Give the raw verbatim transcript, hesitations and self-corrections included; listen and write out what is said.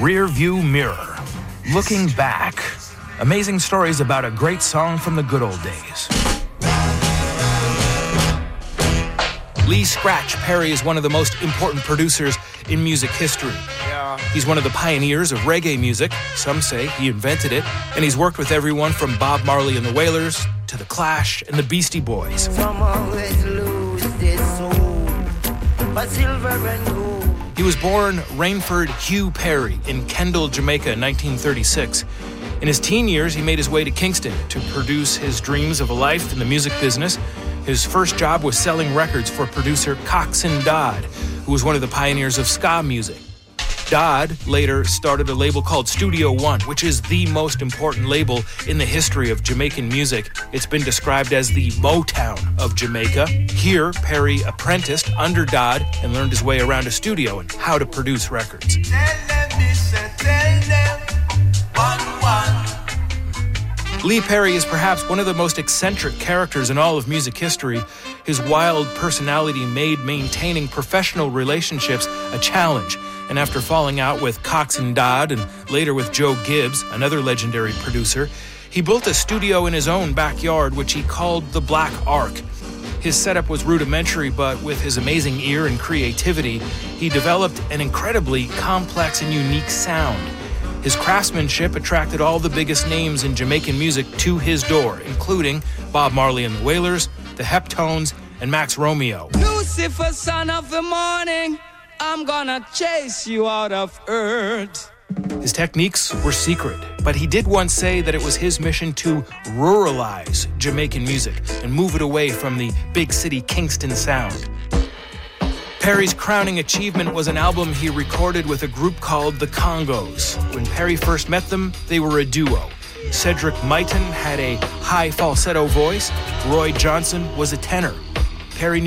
Rear View Mirror. Looking back. Amazing stories about a great song from the good old days. Lee Scratch Perry is one of the most important producers in music history. Yeah. He's one of the pioneers of reggae music. Some say he invented it. And he's worked with everyone from Bob Marley and the Wailers to The Clash and the Beastie Boys. Some always lose their soul, but silver and gold. He was born Rainford Hugh Perry in Kendal, Jamaica in nineteen thirty-six. In his teen years, he made his way to Kingston to produce his dreams of a life in the music business. His first job was selling records for producer Coxsone Dodd, who was one of the pioneers of ska music. Dodd later started a label called Studio One, which is the most important label in the history of Jamaican music. It's been described as the Motown of Jamaica. Here, Perry apprenticed under Dodd and learned his way around a studio and how to produce records. Tell them, mister, tell them, one, one. Lee Perry is perhaps one of the most eccentric characters in all of music history. His wild personality made maintaining professional relationships a challenge. And after falling out with Coxsone Dodd and later with Joe Gibbs, another legendary producer, he built a studio in his own backyard, which he called the Black Ark. His setup was rudimentary, but with his amazing ear and creativity, he developed an incredibly complex and unique sound. His craftsmanship attracted all the biggest names in Jamaican music to his door, including Bob Marley and the Wailers, the Heptones, and Max Romeo. Lucifer, son of the morning, I'm gonna chase you out of earth. His techniques were secret, but he did once say that it was his mission to ruralize Jamaican music and move it away from the big city Kingston sound. Perry's crowning achievement was an album he recorded with a group called the Congos. When Perry first met them, they were a duo. Cedric Myton had a high falsetto voice. Roy Johnson was a tenor. Perry